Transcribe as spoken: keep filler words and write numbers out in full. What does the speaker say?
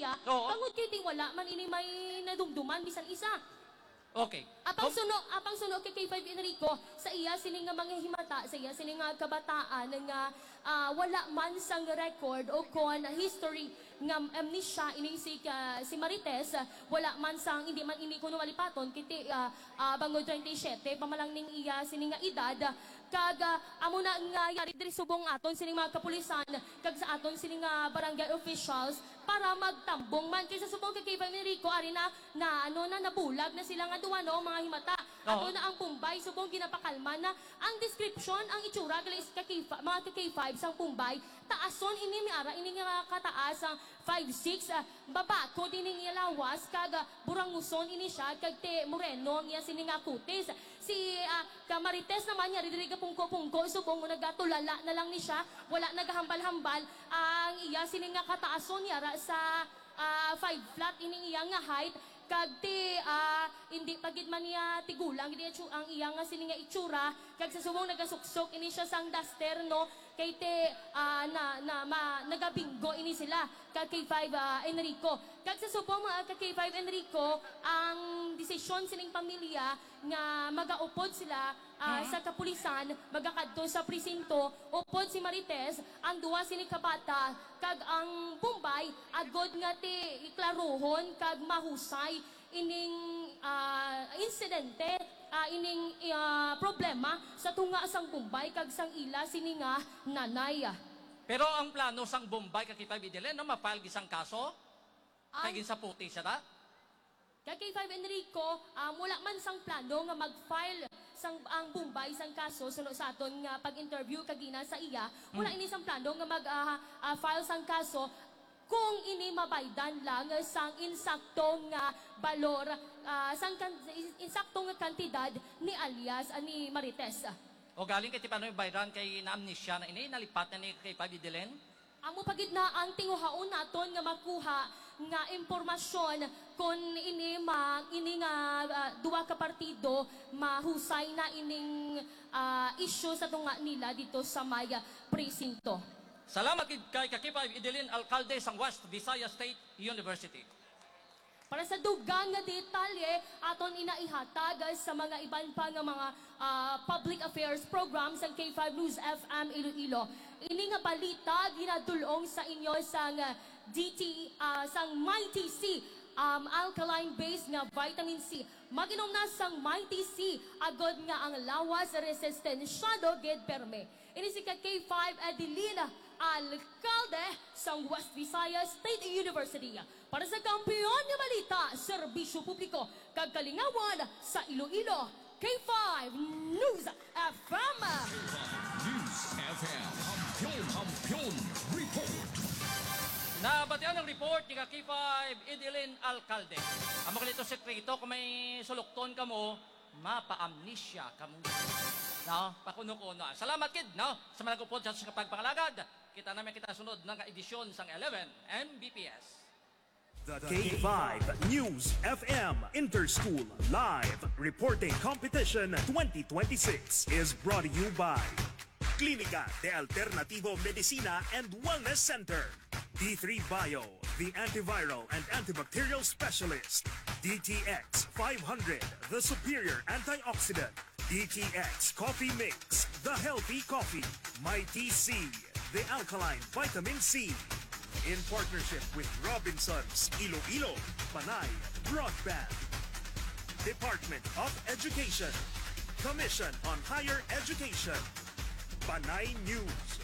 pamilya, Oo. tungod kay di wala man ini may nadumduman bisan isa. Okay. Apang Kom- suno, apang suno kay K five Enrico, sa iya sini nga mga himata, sa iya sini nga kabataan nga ah, wala man sang record o kon history nga amnesia ini si ka- si Marites, ah, wala man sang hindi man ini kuno malipaton kiti uh, bangod twenty-seven pamalang ning iya sini nga edad, kag ah, amo na nga yari diri subong aton sini mga kapulisan kag sa aton sini nga barangay officials para magtambong man kaysa subong kay K five Enrico ari na na ano na nabulag na sila nga duwa no mga himata. Ato Oo. na ang Pumbay subong ginapakalman na ang description ang itsura gali is ka K five, mga ka K five sang Pumbay taason ini mi ara ini nga kataas ang five six uh, babako din ini lawas kag ah, buranguson ini siya kag te moreno niya sini nga kutis si uh, Kamarites naman niya diri ka pungko-pungko subong nagatulala na lang ni siya wala nagahambal-hambal ang iya sini nga kataason niya ra sa uh, five flat ini iya nga height kag ti ah, hindi pagid man niya tigulang hindi atsu- ang iya nga sini nga itsura kag sa subong nagasuksok ini siya sang duster no kay te ah, na na ma, nagabinggo ini sila kag K five ah, Enrico kag sa subong mga kag K five Enrico ang desisyon sining pamilya nga magaupod sila ah, sa kapulisan magakadto sa presinto upod si Marites ang duwa sini kabata kag ang Pumbay agod nga ti iklaruhon kag mahusay ining ah, insidente ah, ining ah, problema sa tunga sang Pumbay kag sang ila sini nga nanay. Pero ang plano sang Bombay kay K five Idelen no mapile gisang kaso Ang kay sa puti siya da. kay K five Enrico, ah, wala man sang plano nga mag-file sang ang Bombay sang kaso suno sa aton nga pag-interview kagina sa iya. Wala ini sang plano nga mag-file sang kaso kung ini mabaydan lang sang insakto nga balor, ah, sang kan, insakto nga kantidad ni alias ah, ni Marites. O galing kay tipano yung bayran kay na-amnesia na ini nalipat na ni kay five Idelen. Amo pagid na ang tinguhaon naton nga makuha nga impormasyon kung ini ma ini nga ah, duwa ka partido mahusay na ining ah, issue sa tunga nila dito sa Maya presinto. Salamat kid kay kay five Idelen alkalde sang West Visayas State University. Para sa dugang nga detalye, aton inaihatag sa mga iban pa nga mga ah, public affairs programs ng K five News F M Iloilo. Ini nga balita ginadulong sa inyo sang ah, D T ah, sang Mighty C um, alkaline base nga vitamin C. Maginom na sang Mighty C agod nga ang lawas resistensyado ged perme. Ini si ka K five Adelina alkalde sang West Visayas State University. Para sa kampiyon nga balita, serbisyo publiko, kag kalingawan sa Iloilo, K five News F M. News F M. Hampion, Hampion, report. Nabatian ang report ni K five Idelen alkalde. Ang mga nito sekreto kung may sulukton ka mo, mapa-amnesia ka mo. No, pakuno-kuno. Salamat kid, no? Sa mga nagupod sa pagpangalagad. Kita namin kita sunod ng edisyon sang eleven M B P S. The K five News F M Interschool Live Reporting Competition twenty twenty-six is brought to you by Clínica de Alternativo Medicina and Wellness Center, D three Bio, the antiviral and antibacterial specialist, D T X five hundred, the superior antioxidant, D T X Coffee Mix, the healthy coffee, Mighty C, the alkaline vitamin C. In partnership with Robinsons Iloilo, Panay Broadband, Department of Education, Commission on Higher Education, Panay News.